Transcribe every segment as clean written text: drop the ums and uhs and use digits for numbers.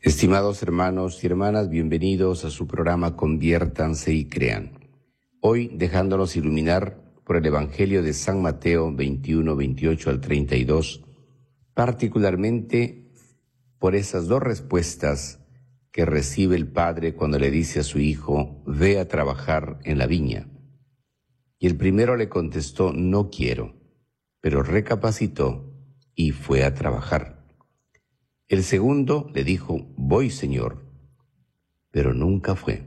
Estimados hermanos y hermanas, bienvenidos a su programa Conviértanse y Crean. Hoy dejándonos iluminar por el Evangelio de San Mateo 21, 28 al 32, particularmente por esas dos respuestas que recibe el padre cuando le dice a su hijo, ve a trabajar en la viña. Y el primero le contestó, no quiero, pero recapacitó y fue a trabajar. El segundo le dijo, voy, Señor, pero nunca fue.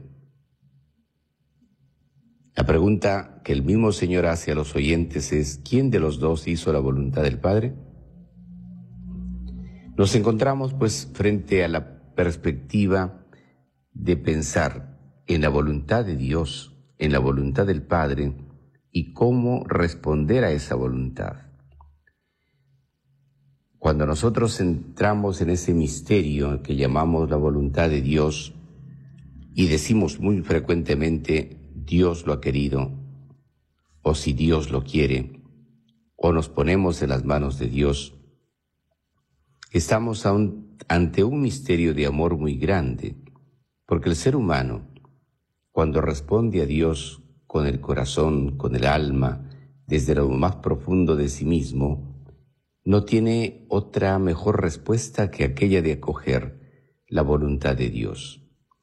La pregunta que el mismo Señor hace a los oyentes es, ¿quién de los dos hizo la voluntad del Padre? Nos encontramos pues frente a la perspectiva de pensar en la voluntad de Dios, en la voluntad del Padre y cómo responder a esa voluntad. Cuando nosotros entramos en ese misterio que llamamos la voluntad de Dios y decimos muy frecuentemente Dios lo ha querido, o si Dios lo quiere, o nos ponemos en las manos de Dios, estamos ante un misterio de amor muy grande, porque el ser humano, cuando responde a Dios con el corazón, con el alma, desde lo más profundo de sí mismo, no tiene otra mejor respuesta que aquella de acoger la voluntad de Dios.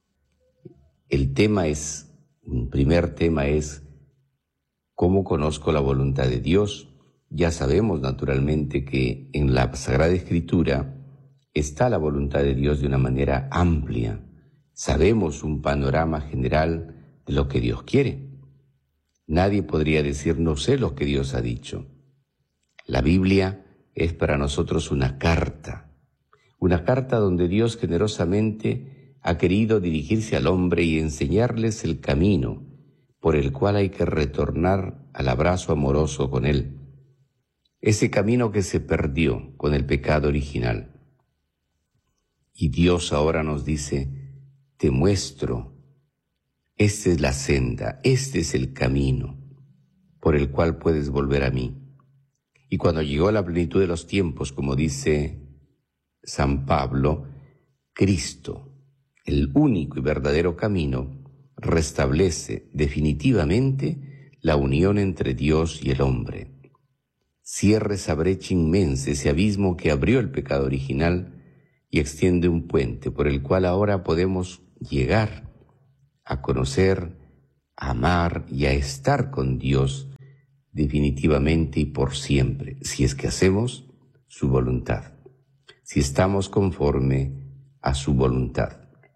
Un primer tema es, ¿cómo conozco la voluntad de Dios? Ya sabemos naturalmente que en la Sagrada Escritura está la voluntad de Dios de una manera amplia. Sabemos un panorama general de lo que Dios quiere. Nadie podría decir, no sé lo que Dios ha dicho. La Biblia es para nosotros una carta donde Dios generosamente ha querido dirigirse al hombre y enseñarles el camino por el cual hay que retornar al abrazo amoroso con Él. Ese camino que se perdió con el pecado original. Y Dios ahora nos dice, te muestro, esta es la senda, este es el camino por el cual puedes volver a mí. Y cuando llegó la plenitud de los tiempos, como dice San Pablo, Cristo, el único y verdadero camino, restablece definitivamente la unión entre Dios y el hombre. Cierra esa brecha inmensa, ese abismo que abrió el pecado original y extiende un puente por el cual ahora podemos llegar a conocer, a amar y a estar con Dios definitivamente y por siempre, si es que hacemos su voluntad, si estamos conforme a su voluntad.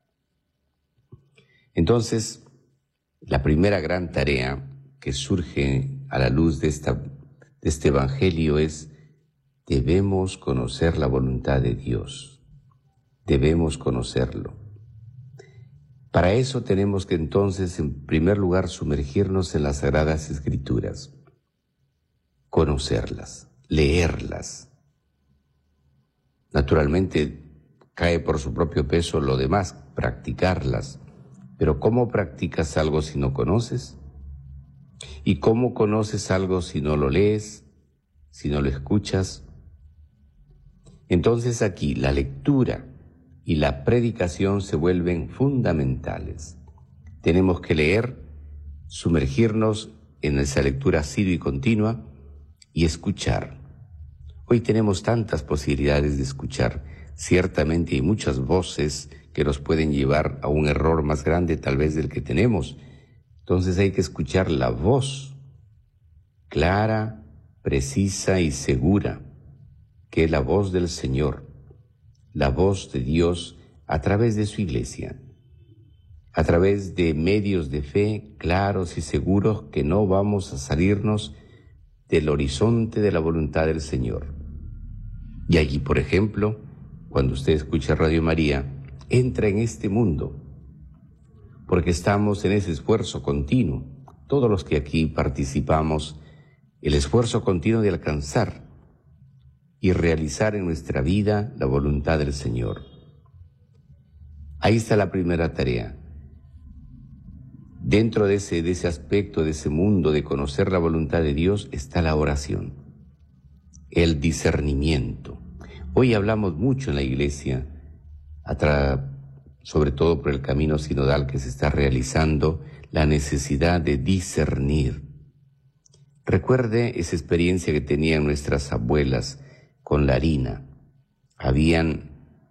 Entonces, la primera gran tarea que surge a la luz de este Evangelio es, debemos conocer la voluntad de Dios, debemos conocerlo. Para eso tenemos que entonces, en primer lugar, sumergirnos en las Sagradas Escrituras, conocerlas, leerlas. Naturalmente cae por su propio peso lo demás, practicarlas. Pero ¿cómo practicas algo si no conoces? ¿Y cómo conoces algo si no lo lees, si no lo escuchas? Entonces aquí la lectura y la predicación se vuelven fundamentales. Tenemos que leer, sumergirnos en esa lectura asidua y continua, y escuchar. Hoy tenemos tantas posibilidades de escuchar. Ciertamente hay muchas voces que nos pueden llevar a un error más grande tal vez del que tenemos. Entonces hay que escuchar la voz clara, precisa y segura, que es la voz del Señor, la voz de Dios a través de su iglesia, a través de medios de fe claros y seguros que no vamos a salirnos del horizonte de la voluntad del Señor. Y allí, por ejemplo, cuando usted escucha Radio María, entra en este mundo, porque estamos en ese esfuerzo continuo, todos los que aquí participamos, el esfuerzo continuo de alcanzar y realizar en nuestra vida la voluntad del Señor. Ahí está la primera tarea. Dentro de ese aspecto, de ese mundo de conocer la voluntad de Dios, está la oración, el discernimiento. Hoy hablamos mucho en la iglesia sobre todo por el camino sinodal que se está realizando, la necesidad de discernir. Recuerde esa experiencia que tenían nuestras abuelas con la harina. Habían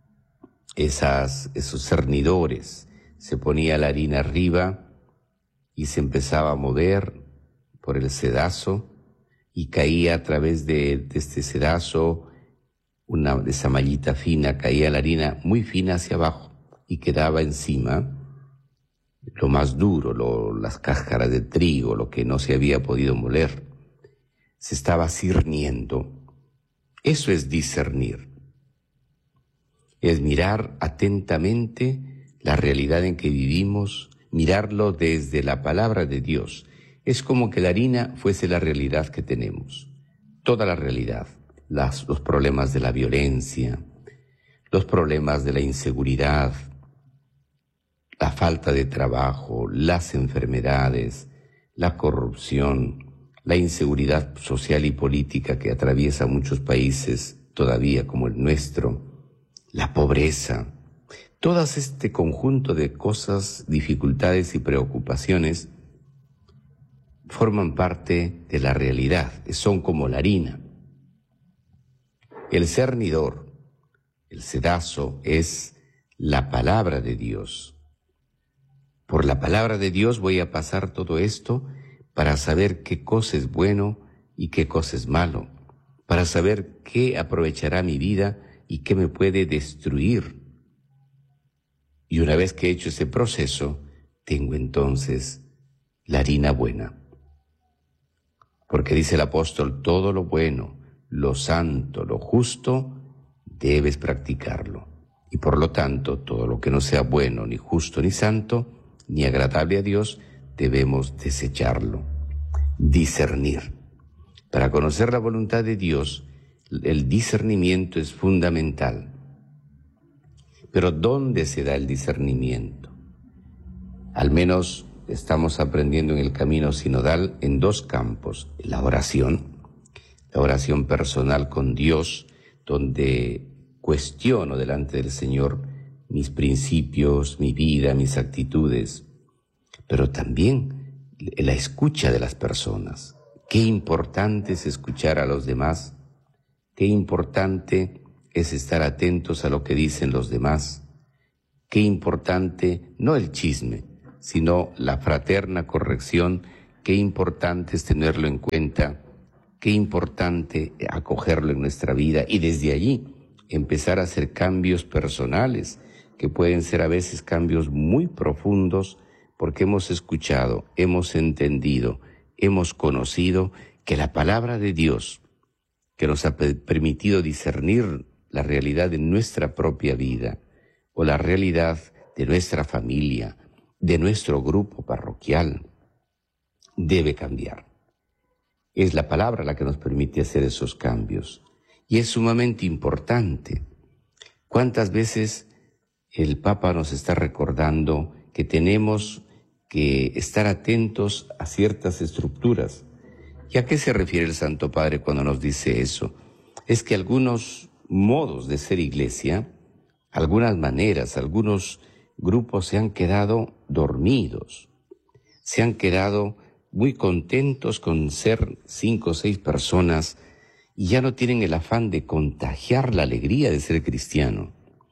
esos cernidores, se ponía la harina arriba y se empezaba a mover por el sedazo y caía a través de este sedazo de esa mallita fina, caía la harina muy fina hacia abajo y quedaba encima lo más duro, las cáscaras de trigo, lo que no se había podido moler. Se estaba cirniendo. Eso es discernir. Es mirar atentamente la realidad en que vivimos, mirarlo desde la palabra de Dios. Es como que la harina fuese la realidad que tenemos, toda la realidad, los problemas de la violencia, los problemas de la inseguridad, la falta de trabajo, las enfermedades, la corrupción, la inseguridad social y política que atraviesa muchos países todavía como el nuestro, la pobreza, todo este conjunto de cosas, dificultades y preocupaciones forman parte de la realidad, son como la harina. El cernidor, el sedazo, es la palabra de Dios. Por la palabra de Dios voy a pasar todo esto para saber qué cosa es bueno y qué cosa es malo, para saber qué aprovechará mi vida y qué me puede destruir. Y una vez que he hecho ese proceso, tengo entonces la harina buena. Porque dice el apóstol, todo lo bueno, lo santo, lo justo, debes practicarlo. Y por lo tanto, todo lo que no sea bueno, ni justo, ni santo, ni agradable a Dios, debemos desecharlo. Discernir. Para conocer la voluntad de Dios, el discernimiento es fundamental. Pero ¿dónde se da el discernimiento? Al menos estamos aprendiendo en el camino sinodal en dos campos. La oración personal con Dios, donde cuestiono delante del Señor mis principios, mi vida, mis actitudes, pero también la escucha de las personas. Qué importante es escuchar a los demás, qué importante es estar atentos a lo que dicen los demás, qué importante, no el chisme, sino la fraterna corrección, qué importante es tenerlo en cuenta, qué importante acogerlo en nuestra vida y desde allí empezar a hacer cambios personales, que pueden ser a veces cambios muy profundos, porque hemos escuchado, hemos entendido, hemos conocido que la palabra de Dios, que nos ha permitido discernir la realidad de nuestra propia vida o la realidad de nuestra familia, de nuestro grupo parroquial, debe cambiar. Es la palabra la que nos permite hacer esos cambios y es sumamente importante. ¿Cuántas veces el Papa nos está recordando que tenemos que estar atentos a ciertas estructuras? ¿Y a qué se refiere el Santo Padre cuando nos dice eso? Es que algunos modos de ser iglesia, algunas maneras, algunos grupos se han quedado dormidos, se han quedado muy contentos con ser 5 o 6 personas y ya no tienen el afán de contagiar la alegría de ser cristiano.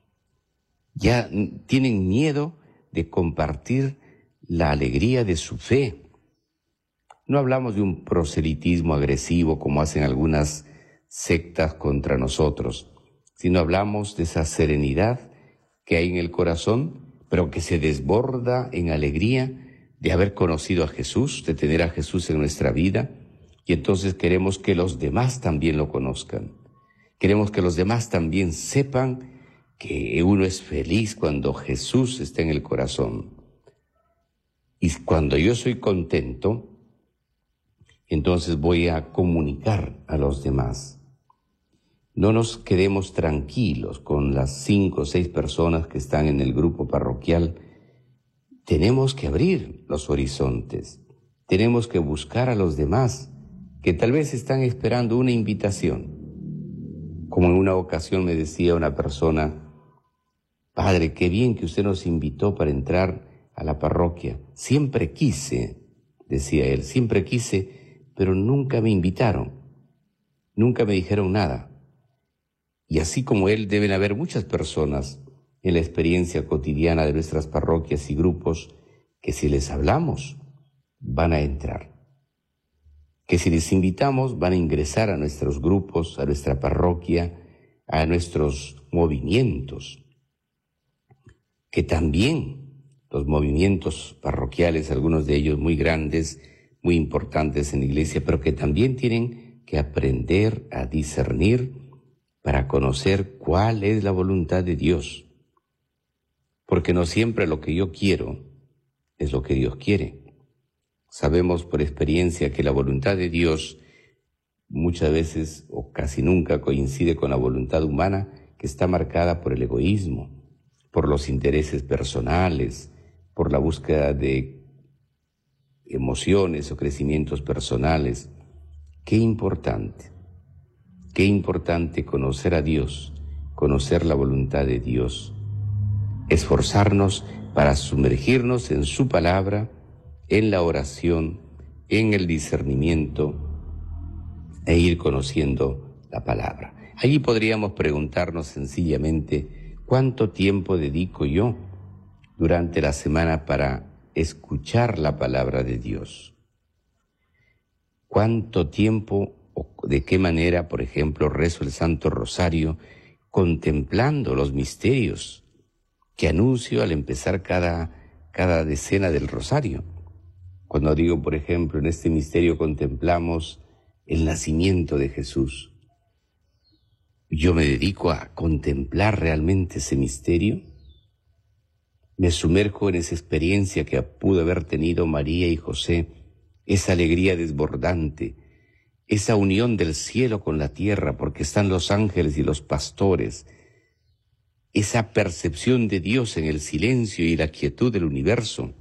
Ya tienen miedo de compartir la alegría de su fe. No hablamos de un proselitismo agresivo como hacen algunas sectas contra nosotros, sino hablamos de esa serenidad que hay en el corazón, pero que se desborda en alegría de haber conocido a Jesús, de tener a Jesús en nuestra vida, y entonces queremos que los demás también lo conozcan. Queremos que los demás también sepan que uno es feliz cuando Jesús está en el corazón. Y cuando yo soy contento, entonces voy a comunicar a los demás. No nos quedemos tranquilos con las 5 o 6 personas que están en el grupo parroquial. Tenemos que abrir los horizontes. Tenemos que buscar a los demás que tal vez están esperando una invitación. Como en una ocasión me decía una persona, Padre, qué bien que usted nos invitó para entrar a la parroquia. Siempre quise, decía él, siempre quise, pero nunca me invitaron, nunca me dijeron nada. Y así como él, deben haber muchas personas en la experiencia cotidiana de nuestras parroquias y grupos que si les hablamos, van a entrar. Que si les invitamos, van a ingresar a nuestros grupos, a nuestra parroquia, a nuestros movimientos. Que también los movimientos parroquiales, algunos de ellos muy grandes, muy importantes en la iglesia, pero que también tienen que aprender a discernir para conocer cuál es la voluntad de Dios. Porque no siempre lo que yo quiero es lo que Dios quiere. Sabemos por experiencia que la voluntad de Dios muchas veces o casi nunca coincide con la voluntad humana, que está marcada por el egoísmo, por los intereses personales, por la búsqueda de emociones o crecimientos personales. Qué importante conocer a Dios, conocer la voluntad de Dios, esforzarnos para sumergirnos en su palabra, en la oración, en el discernimiento e ir conociendo la palabra. Allí podríamos preguntarnos sencillamente, ¿cuánto tiempo dedico yo durante la semana para escuchar la palabra de Dios? ¿Cuánto tiempo o de qué manera, por ejemplo, rezo el Santo Rosario contemplando los misterios que anuncio al empezar cada decena del Rosario? Cuando digo, por ejemplo, en este misterio contemplamos el nacimiento de Jesús, ¿yo me dedico a contemplar realmente ese misterio? ¿Me sumerjo en esa experiencia que pudo haber tenido María y José, esa alegría desbordante, esa unión del cielo con la tierra porque están los ángeles y los pastores, esa percepción de Dios en el silencio y la quietud del universo?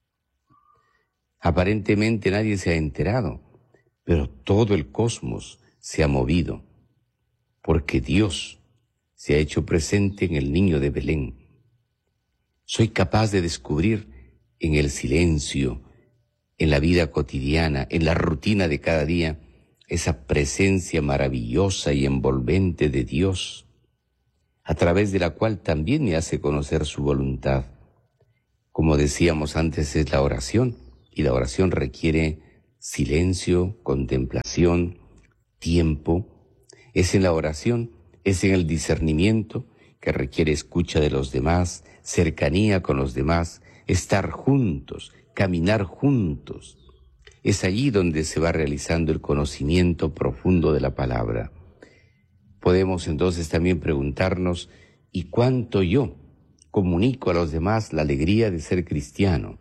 Aparentemente nadie se ha enterado, pero todo el cosmos se ha movido, porque Dios se ha hecho presente en el niño de Belén. Soy capaz de descubrir en el silencio, en la vida cotidiana, en la rutina de cada día, esa presencia maravillosa y envolvente de Dios, a través de la cual también me hace conocer su voluntad. Como decíamos antes, es la oración, y la oración requiere silencio, contemplación, tiempo. Es en la oración, es en el discernimiento, que requiere escucha de los demás, cercanía con los demás, estar juntos, caminar juntos. Es allí donde se va realizando el conocimiento profundo de la palabra. Podemos entonces también preguntarnos, ¿y cuánto yo comunico a los demás la alegría de ser cristiano?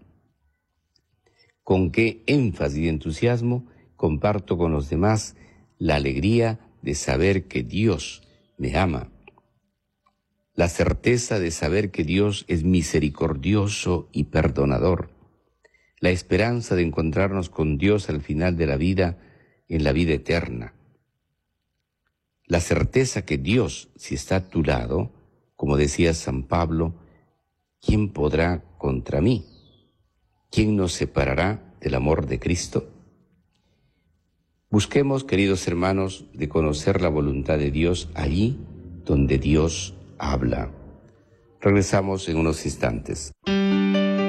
¿Con qué énfasis y entusiasmo comparto con los demás la alegría de saber que Dios me ama? La certeza de saber que Dios es misericordioso y perdonador. La esperanza de encontrarnos con Dios al final de la vida, en la vida eterna. La certeza que Dios, si está a tu lado, como decía San Pablo, ¿quién podrá contra mí? ¿Quién nos separará del amor de Cristo? Busquemos, queridos hermanos, de conocer la voluntad de Dios allí donde Dios habla. Regresamos en unos instantes.